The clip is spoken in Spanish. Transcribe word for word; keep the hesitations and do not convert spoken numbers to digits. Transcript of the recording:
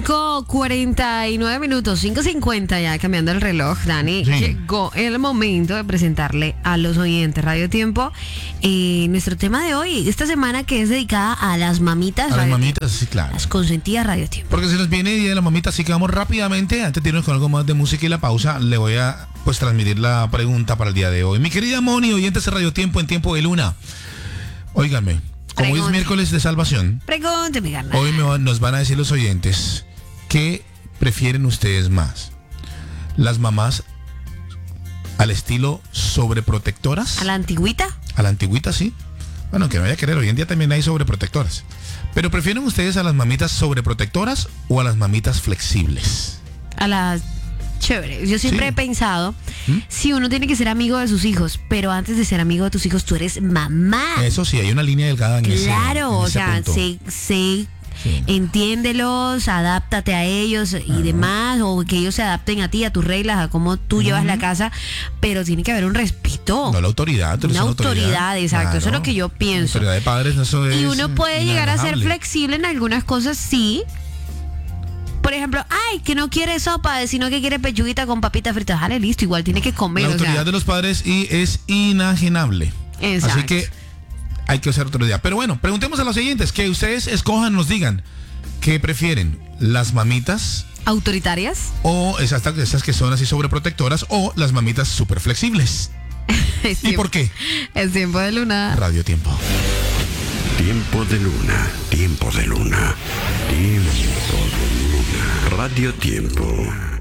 cinco cuarenta y nueve minutos, cinco cincuenta ya cambiando el reloj, Dani. Sí. Llegó el momento de presentarle a los oyentes Radio Tiempo eh, nuestro tema de hoy, esta semana que es dedicada a las mamitas. A las Radio mamitas, sí, Tiempo. claro. Las consentidas Radio Tiempo. Porque se nos viene el día de la mamita, así que vamos rápidamente. Antes de irnos con algo más de música y la pausa, le voy a pues transmitir la pregunta para el día de hoy. Mi querida Moni, oyentes de Radio Tiempo en tiempo de luna. Óiganme, como hoy es miércoles de salvación, Pregúnteme, carnal. hoy me va- nos van a decir los oyentes qué prefieren ustedes más. Las mamás al estilo sobreprotectoras. ¿A la antigüita? A la antigüita, sí. Bueno, que no vaya a querer, hoy en día también hay sobreprotectoras. Pero ¿prefieren ustedes a las mamitas sobreprotectoras o a las mamitas flexibles? A la... Chévere. Yo siempre Sí. he pensado, ¿Mm? si uno tiene que ser amigo de sus hijos, pero antes de ser amigo de tus hijos, tú eres mamá. Eso sí, hay una línea delgada en ese Claro, en o ese sea, punto. sé, sé, Sí. entiéndelos, adáptate a ellos y demás, o que ellos se adapten a ti, a tus reglas, a cómo tú llevas la casa, pero tiene que haber un respeto. No la autoridad, tú eres Una una autoridad, exacto, eso es Claro. lo que yo pienso. La autoridad de padres, eso es Y uno puede llegar a ser inalejable. flexible en algunas cosas, sí. Por ejemplo, ay, que no quiere sopa, sino que quiere pechuguita con papitas fritas. Dale, listo, igual tiene que comer. La o autoridad sea. de los padres y es inajenable. Exacto. Así que hay que usar autoridad. Pero bueno, preguntemos a los siguientes, que ustedes escojan, nos digan, ¿qué prefieren? ¿Las mamitas ¿Autoritarias? o esas, esas que son así sobreprotectoras o las mamitas súper flexibles? Es ¿Y tiempo- por qué? Es tiempo de luna. Radio Tiempo. Tiempo de luna, tiempo de luna, tiempo de luna. Radio Tiempo.